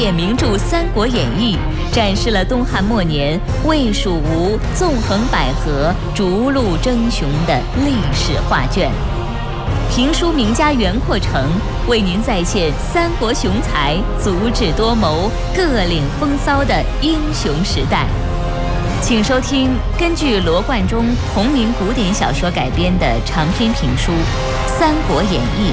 典名著《三国演义》展示了东汉末年魏蜀吴纵横捭阖、逐鹿争雄的历史画卷。评书名家袁阔成为您再现三国雄才足智多谋、各领风骚的英雄时代。请收听根据罗贯中同名古典小说改编的长篇评书《三国演义》。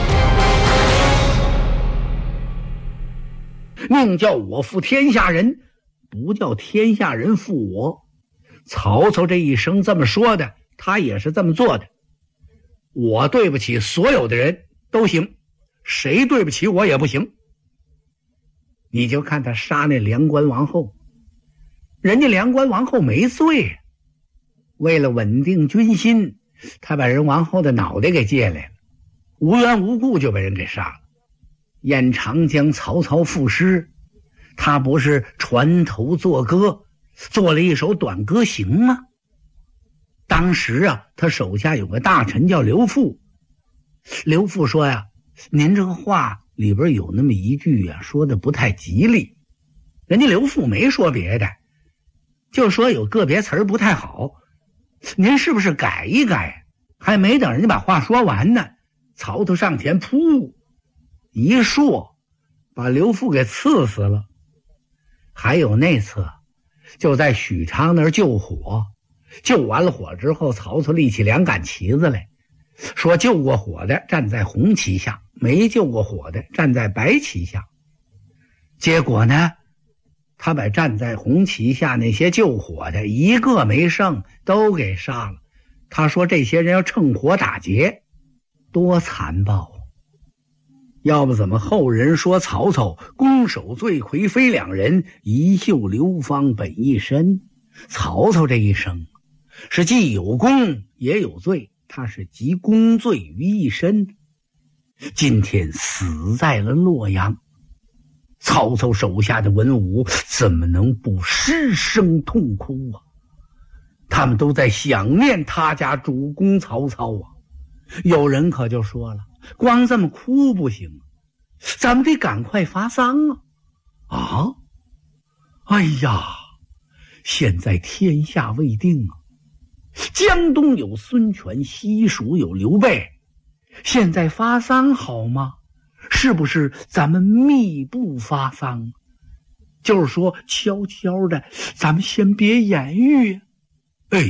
宁叫我负天下人，不叫天下人负我。曹操这一生这么说的，他也是这么做的。我对不起所有的人都行，谁对不起我也不行。你就看他杀那梁关王后，人家梁关王后没罪，为了稳定军心，他把人王后的脑袋给借来了，无缘无故就被人给杀了。燕长江曹操赋诗，他不是船头作歌，做了一首短歌行吗？当时啊，他手下有个大臣叫刘馥，刘馥说呀，您这个话里边有那么一句啊，说的不太吉利。人家刘馥没说别的，就说有个别词儿不太好，您是不是改一改？还没等人家把话说完呢，曹操上前噗一说，把刘馥给刺死了。还有那次就在许昌那儿救火，救完了火之后，曹操立起两杆旗子来，说救过火的站在红旗下，没救过火的站在白旗下。结果呢，他把站在红旗下那些救火的一个没剩，都给杀了。他说这些人要趁火打劫，多残暴啊！要不怎么后人说曹操攻守罪魁非两人，一袖流芳本一身？曹操这一生是既有功也有罪，他是集功罪于一身。今天死在了洛阳，曹操手下的文武怎么能不失声痛哭啊？他们都在想念他家主公曹操啊。有人可就说了，光这么哭不行，咱们得赶快发丧啊！啊，哎呀，现在天下未定啊，江东有孙权，西蜀有刘备，现在发丧好吗？是不是咱们密不发丧？就是说悄悄的，咱们先别言语。哎，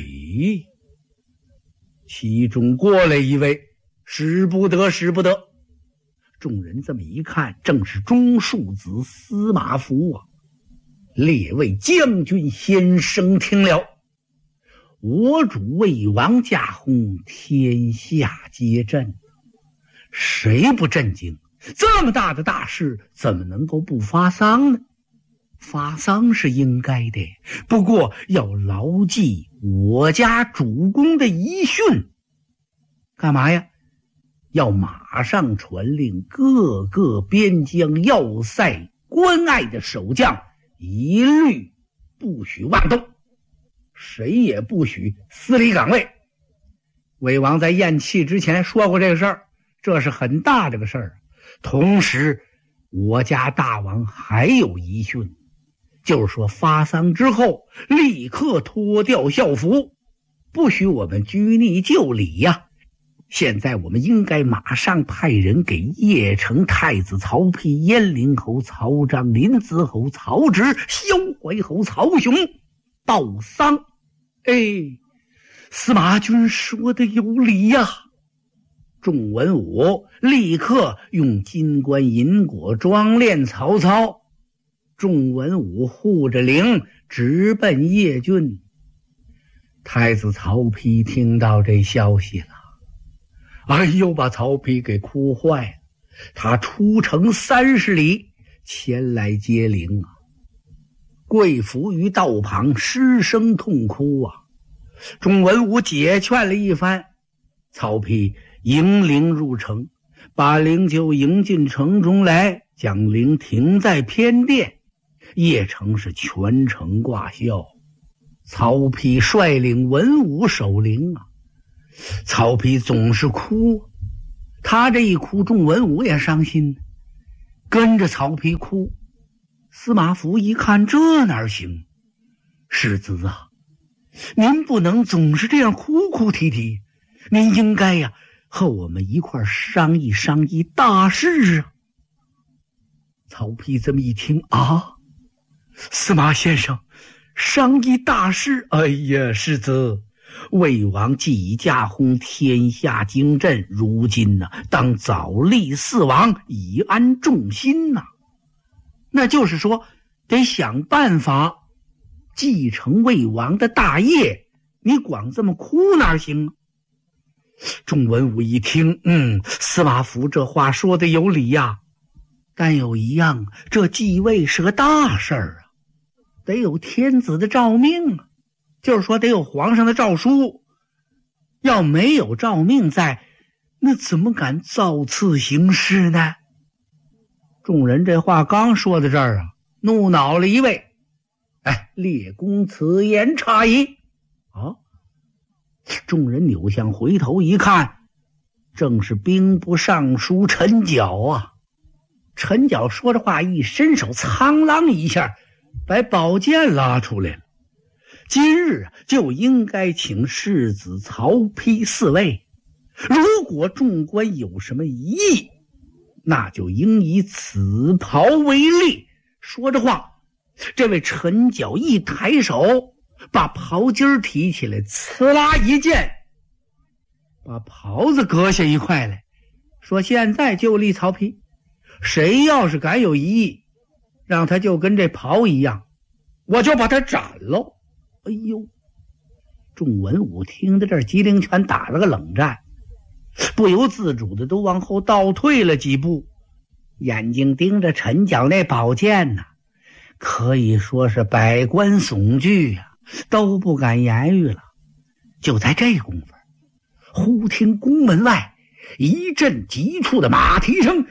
其中过来一位，使不得，使不得。众人这么一看，正是中庶子司马孚啊！列位将军先生听了，我主魏王驾轰，天下皆震。谁不震惊？这么大的大事，怎么能够不发丧呢？发丧是应该的，不过要牢记我家主公的遗训。干嘛呀？要马上传令各个边疆要塞关隘的守将，一律不许妄动，谁也不许私离岗位。魏王在咽气之前说过这个事儿，这是很大这个事儿。同时我家大王还有遗训，就是说发丧之后立刻脱掉校服，不许我们拘泥就礼呀。现在我们应该马上派人给邺城太子曹丕、燕陵侯曹彰、临淄侯曹植、萧怀侯曹雄报丧。哎，司马君说的有理呀！众文武立刻用金冠银果装殓曹操，众文武护着灵直奔邺郡。太子曹丕听到这消息了，哎呦，把曹丕给哭坏了。他出城30里前来接灵啊，跪伏于道旁，失声痛哭啊。众文武解劝了一番，曹丕迎灵入城，把灵就迎进城中来，将灵停在偏殿。邺城是全城挂孝，曹丕率领文武守灵啊。曹丕总是哭，他这一哭，众文武也伤心，跟着曹丕哭。 司马府一看，这哪行？世子啊，您不能总是这样哭哭啼啼，您应该呀和我们一块商议商议大事啊。曹丕这么一听啊，司马先生商议大事，哎呀，世子，魏王既已驾轰天下经震，如今当早立嗣王，以安众心呐。那就是说得想办法继承魏王的大业，你光这么哭哪行啊？众文武一听，司马府这话说的有理呀，但有一样，这继位是个大事儿啊，得有天子的诏命啊，就是说得有皇上的诏书，要没有诏命在，那怎么敢造次行事呢？众人这话刚说到这儿啊，怒恼了一位，列公此言差矣啊！众人扭向回头一看，正是兵部尚书陈缴啊。陈缴说着话，一伸手，苍啷一下把宝剑拉出来了。今日就应该请世子曹丕嗣位，如果众官有什么疑义，那就应以此袍为例。说着话，这位陈缴一抬手，把袍襟提起来，呲啦一剑，把袍子割下一块来，说现在就立曹丕，谁要是敢有疑义，让他就跟这袍一样，我就把他斩喽。哎呦，众文武听到这儿，机灵全打了个冷战，不由自主的都往后倒退了几步，眼睛盯着陈缴那宝剑呢，可以说是百官悚惧啊，都不敢言语了。就在这功夫，忽听宫门外一阵急促的马蹄声，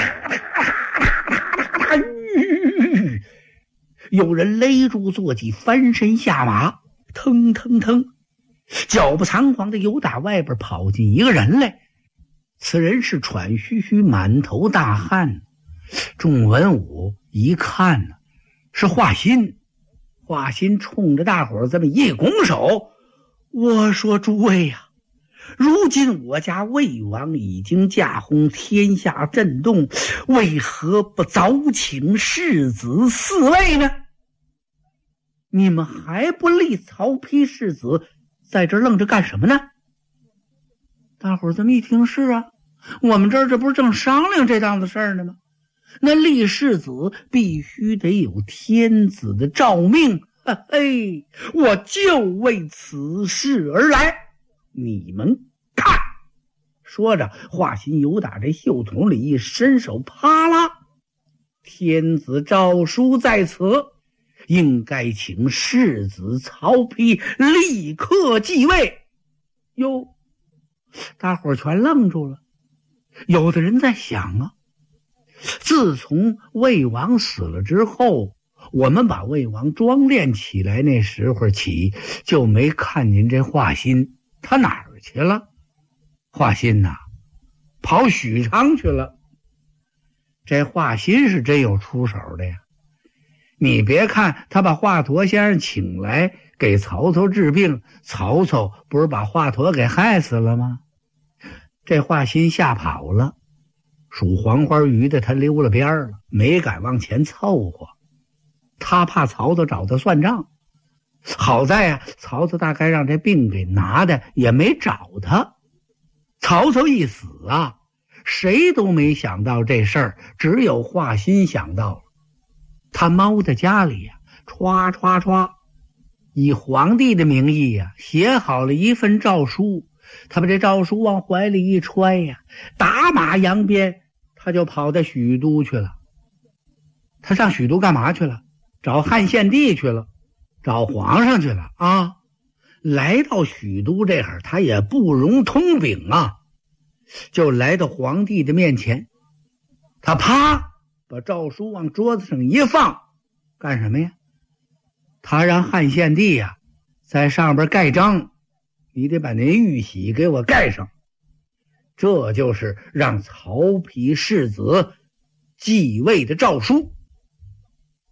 有人勒住坐骑，翻身下马，腾腾腾，脚步仓皇的由打外边跑进一个人来。此人是喘吁吁，满头大汗。众文武一看呢，是华歆。华歆冲着大伙这么一拱手，我说诸位呀，如今我家魏王已经驾轰天下震动，为何不早请世子嗣位呢？你们还不立曹丕世子，在这愣着干什么呢？大伙这么一听，是啊，我们这不是正商量这档子事儿呢吗？那立世子必须得有天子的诏命，嘿，我就为此事而来，你们看。说着，华歆由打这袖筒里一伸手，啪啦，天子诏书在此，应该请世子曹丕立刻继位。哟，大伙全愣住了。有的人在想啊，自从魏王死了之后，我们把魏王装殓起来那时候起，就没看见这华歆，他哪儿去了？华歆呐，跑许昌去了。这华歆是真有出手的呀！你别看他把华佗先生请来给曹操治病，曹操不是把华佗给害死了吗？这华歆吓跑了，属黄花鱼的他溜了边了，没敢往前凑合。他怕曹操找他算账，好在啊，曹操大概让这病给拿的也没找他。曹操一死啊，谁都没想到这事儿，只有华歆想到了。他猫在家里呀，歘歘歘，以皇帝的名义呀，写好了一份诏书。他把这诏书往怀里一揣呀，打马扬鞭，他就跑到许都去了。他上许都干嘛去了？找汉献帝去了，找皇上去了啊！来到许都这会儿，他也不容通禀啊，就来到皇帝的面前。他啪把诏书往桌子上一放，干什么呀？他让汉献帝呀，在上边盖章，你得把那玉玺给我盖上。这就是让曹丕世子继位的诏书。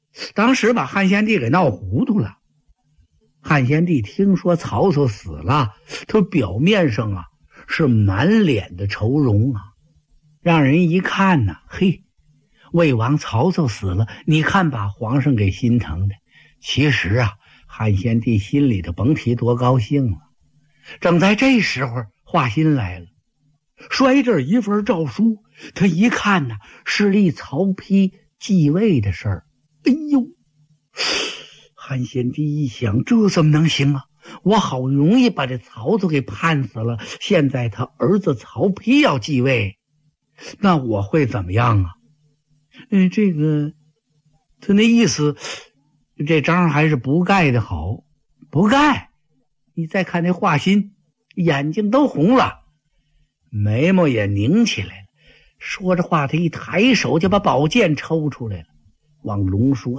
当时把汉献帝给闹糊涂了。汉献帝听说曹操死了，他表面上啊是满脸的愁容啊，让人一看呢，嘿，魏王曹操死了，你看把皇上给心疼的。其实啊，汉献帝心里头甭提多高兴了。正在这时候，华歆来了，摔这一份诏书，他一看呢，是立曹丕继位的事儿。哎呦，汉献帝一想，这怎么能行啊？我好容易把这曹操给判死了，现在他儿子曹丕要继位，那我会怎么样啊？他那意思，这章还是不盖的好。不盖，你再看那华歆，眼睛都红了，眉毛也拧起来了。说着话，他一抬手就把宝剑抽出来了，往龙叔